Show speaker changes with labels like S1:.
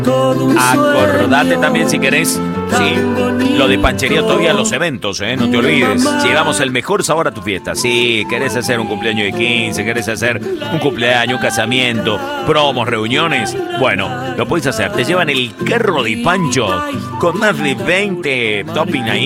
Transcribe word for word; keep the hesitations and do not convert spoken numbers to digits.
S1: Acordate también si querés, sí, lo de Panchería todavía los eventos, ¿eh? No te olvides. Llevamos el mejor sabor a tu fiesta. Sí, querés hacer un cumpleaños de quince, querés hacer un cumpleaños, un casamiento, promos, reuniones. Bueno, lo puedes hacer. Te llevan el carro de Pancho con más de veinte toppings ahí.